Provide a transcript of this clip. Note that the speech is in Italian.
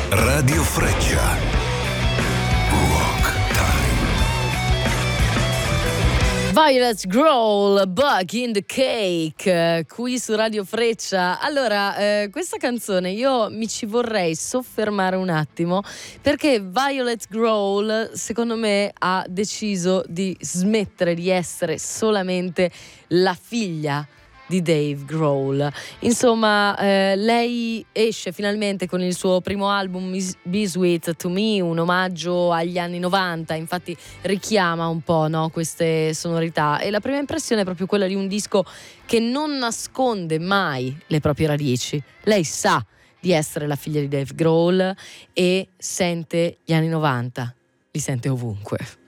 Radio Freccia. Rock Time. Violet Growl, Bug in the Cake, qui su Radio Freccia. Allora, questa canzone io mi ci vorrei soffermare un attimo, perché Violet Growl secondo me ha deciso di smettere di essere solamente la figlia di Dave Grohl. Insomma, lei esce finalmente con il suo primo album Be Sweet to Me, un omaggio agli anni 90, infatti richiama un po', no, queste sonorità, e la prima impressione è proprio quella di un disco che non nasconde mai le proprie radici. Lei sa di essere la figlia di Dave Grohl e sente gli anni 90, li sente ovunque.